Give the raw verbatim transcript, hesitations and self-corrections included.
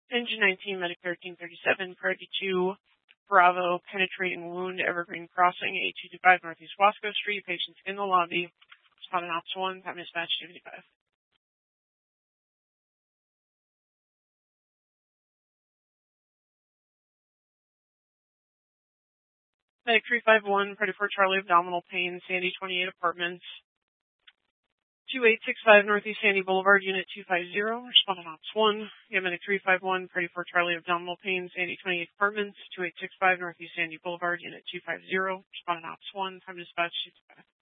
Engine nineteen, Medic thirteen thirty-seven, priority two, Bravo, penetrating wound, Evergreen Crossing, eight two two five Northeast Wasco Street, patients in the lobby, spotted ops one, time dispatch two fifty-five. Medic three five one, priority four Charlie, abdominal pain, Sandy twenty-eight Apartments, two eight six five Northeast Sandy Boulevard, Unit two five zero, responded ops one. Yeah, Medic three five one, priority four Charlie, abdominal pain, Sandy twenty-eight Apartments, two eight six five Northeast Sandy Boulevard, Unit two five zero, responded ops one, time dispatch two fifty-five.